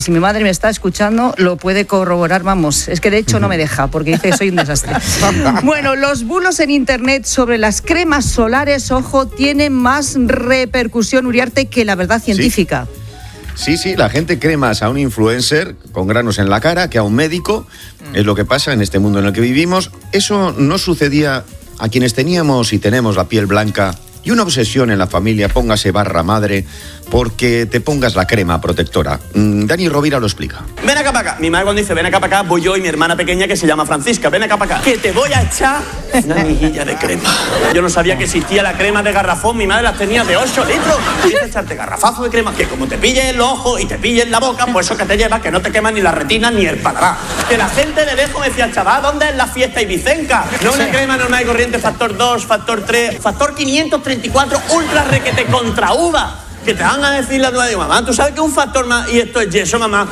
Si mi madre me está escuchando, lo puede corroborar, vamos. Es que de hecho no me deja, porque dice que soy un desastre. Bueno, los bulos en internet sobre las cremas solares, ojo, tienen más repercusión, Uriarte, que la verdad científica. Sí, la gente cree más a un influencer con granos en la cara que a un médico. Es lo que pasa en este mundo en el que vivimos. Eso no sucedía a quienes teníamos y tenemos la piel blanca y una obsesión en la familia, póngase barra madre, porque te pongas la crema protectora. Dani Rovira lo explica. Ven acá para acá. Mi madre cuando dice ven acá para acá, voy yo y mi hermana pequeña que se llama Francisca. Ven acá para acá, que te voy a echar una mejilla de crema. Yo no sabía que existía la crema de garrafón. Mi madre las tenía de 8 litros. Quieres echarte garrafazo de crema que como te pille en los ojos y te pille en la boca, pues eso que te lleva, que no te quema ni la retina ni el paladar. Que la gente de lejos me decía, chaval, ¿dónde es la fiesta ibicenca? No una crema normal y corriente, factor 2, factor 3, factor 534, ultra requete contra uva. Que te van a decir la nueva de mamá, ¿tú sabes que un factor más y esto es yeso, mamá?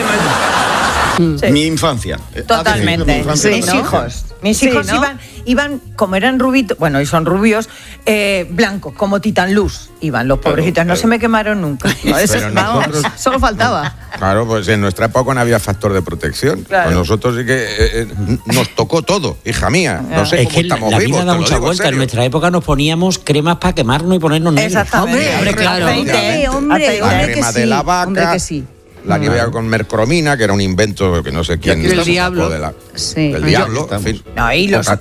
Mi infancia. Totalmente. Mis hijos iban, como eran rubitos, bueno, y son rubios, blancos, como Titan Luz. Iban los pobrecitos, no se me quemaron nunca. No, eso, solo faltaba. Claro, pues en nuestra época no había factor de protección. Claro. Pues nosotros sí que nos tocó todo, hija mía. No sé es cómo que estamos la vivos. vida da mucha vuelta. En nuestra época nos poníamos cremas para quemarnos y ponernos negros. Exactamente. Hombre, claro. Hombre, La que crema sí. de la vaca. Hombre, que sí. La que veía con mercromina, que era un invento que no sé quién. El diablo. Del diablo, en fin. No, y los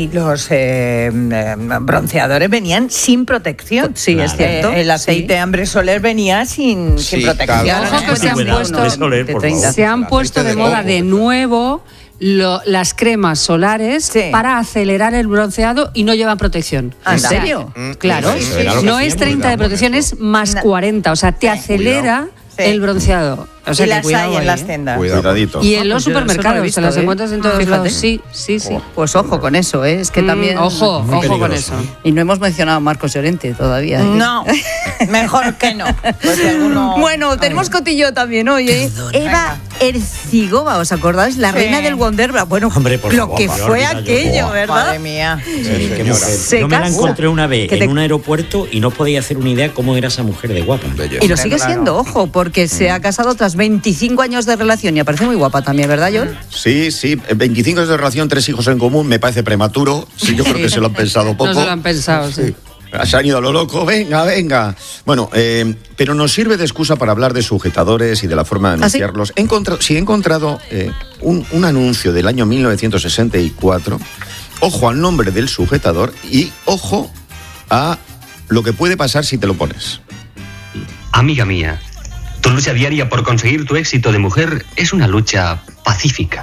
bronceadores venían sin protección. Sí, es cierto. El aceite Ambre Soler venía sin protección. Claro. Ojo que se han puesto de moda de nuevo las cremas solares para acelerar el bronceado y no llevan protección. ¿En serio? Claro. No es 30 de protección, es más 40. O sea, te acelera el bronceado. O sea, y las cuidado hay en ahí, las tiendas. Cuidadito. Y en los supermercados, te las encuentras en todos lados. Sí. Pues ojo con eso, ¿eh? Es que también... Ojo con eso. Y no hemos mencionado a Marcos Llorente todavía. No, mejor que no. Bueno, tenemos cotillo también hoy, ¿eh? Eva Ercigova, ¿os acordáis? La reina del Wonderbra. Bueno, hombre, por lo favor, que fue aquello, ¿verdad? Madre mía. Qué mujer. Yo me la encontré una vez en un aeropuerto y no podía hacer una idea cómo era esa mujer de guapa. Y lo sigue siendo, ojo, porque se ha casado tras 25 años de relación y aparece muy guapa también, ¿verdad, John? Sí, 25 años de relación, 3 hijos en común, me parece prematuro. Sí, yo creo que se lo han pensado poco. No se lo han pensado, sí. Se han ido a lo loco, venga. Bueno, pero nos sirve de excusa para hablar de sujetadores y de la forma de anunciarlos. He encontrado un anuncio del año 1964. Ojo al nombre del sujetador y ojo a lo que puede pasar si te lo pones. Amiga mía, tu lucha diaria por conseguir tu éxito de mujer es una lucha pacífica.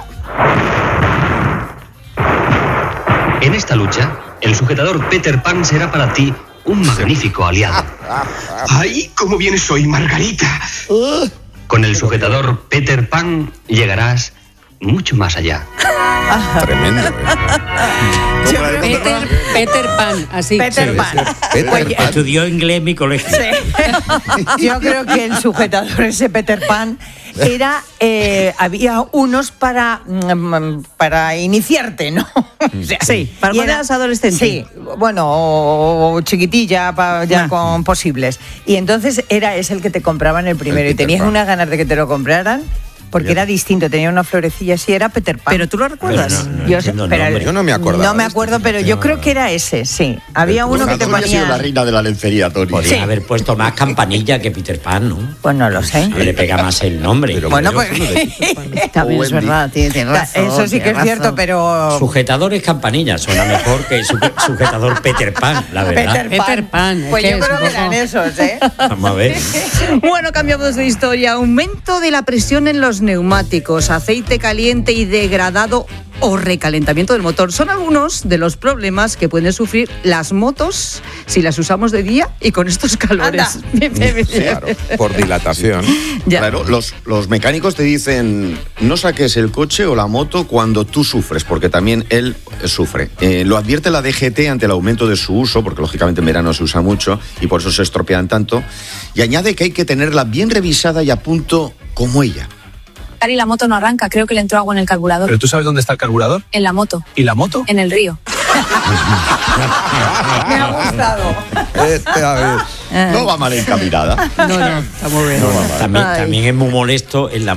En esta lucha, el sujetador Peter Pan será para ti un magnífico aliado. ¡Ay, cómo vienes hoy, Margarita! Con el sujetador Peter Pan llegarás mucho más allá. Tremendo, Peter Pan, así. Peter Pan. Estudió inglés en mi colegio. Sí. Yo creo que el sujetador ese Peter Pan era había unos para iniciarte, ¿no? O sea, sí, para cuando eras adolescente. Sí, bueno, o chiquitilla, ya con posibles. Y entonces es el que te compraban el primero. Y tenías unas ganas de que te lo compraran. Porque era distinto, tenía una florecilla así, era Peter Pan. ¿Pero tú lo recuerdas? Yo no me acuerdo. No me acuerdo, pero yo creo que era ese, sí. Había uno que te ponía... ha sido la reina de la lencería, Tony. Podría haber puesto más campanilla que Peter Pan, ¿no? Pues no lo sé. Le pega más el nombre. Bueno, pues... También es verdad, tiene razón. Eso sí que es cierto, pero... Sujetadores campanilla, suena mejor que sujetador Peter Pan, la verdad. Peter Pan. Pues yo creo que eran esos, ¿eh? Vamos a ver. Bueno, cambiamos de historia. Aumento de la presión en los neumáticos, aceite caliente y degradado o recalentamiento del motor. Son algunos de los problemas que pueden sufrir las motos si las usamos de día y con estos calores. Claro, por dilatación. Claro, los mecánicos te dicen no saques el coche o la moto cuando tú sufres, porque también él sufre. Lo advierte la DGT ante el aumento de su uso, porque lógicamente en verano se usa mucho y por eso se estropean tanto, y añade que hay que tenerla bien revisada y a punto como ella. Y la moto no arranca, creo que le entró agua en el carburador. ¿Pero tú sabes dónde está el carburador? En la moto. ¿Y la moto? En el río. Me ha gustado. No va mal encaminada. No, está muy bien. También es muy molesto en la